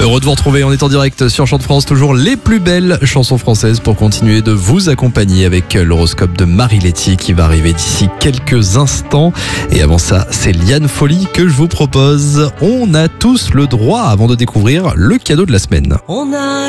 Heureux de vous retrouver, on est en direct sur Chant de France, toujours les plus belles chansons françaises pour continuer de vous accompagner avec l'horoscope de Marie Letty qui va arriver d'ici quelques instants. Et avant ça, c'est Liane Folly que je vous propose. On a tous le droit, avant de découvrir le cadeau de la semaine. On a